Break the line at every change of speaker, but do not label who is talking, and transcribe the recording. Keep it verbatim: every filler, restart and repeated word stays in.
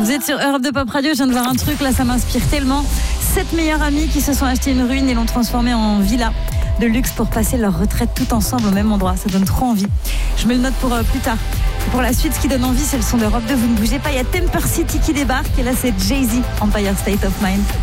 Vous êtes sur Europe de Pop Radio, je viens de voir un truc, là ça m'inspire tellement. Sept meilleurs amis qui se sont achetés une ruine et l'ont transformée en villa de luxe pour passer leur retraite tout ensemble au même endroit. Ça donne trop envie. Je me le note pour euh, plus tard. Et pour la suite, ce qui donne envie, c'est le son d'Europe deux. Vous ne bougez pas, il y a Temper City qui débarque et là c'est Jay-Z, Empire State of Mind.